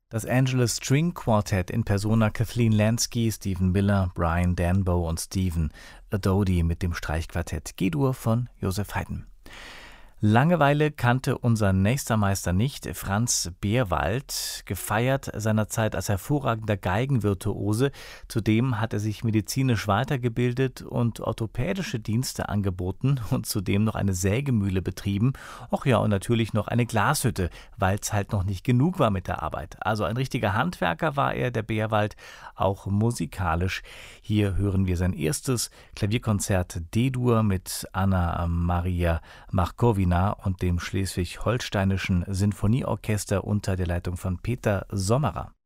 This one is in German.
Das Angeles String Quartet in Persona Kathleen Lansky, Stephen Miller, Brian Danbo und Stephen Adodi mit dem Streichquartett G-Dur von Joseph Haydn. Langeweile kannte unser nächster Meister nicht, Franz Beerwald, gefeiert seinerzeit als hervorragender Geigenvirtuose. Zudem hat er sich medizinisch weitergebildet und orthopädische Dienste angeboten und zudem noch eine Sägemühle betrieben. Och ja, und natürlich noch eine Glashütte, weil es halt noch nicht genug war mit der Arbeit. Also ein richtiger Handwerker war er, der Beerwald, auch musikalisch. Hier hören wir sein erstes Klavierkonzert D-Dur mit Anna Maria Markowina und dem Schleswig-Holsteinischen Sinfonieorchester unter der Leitung von Peter Sommerer.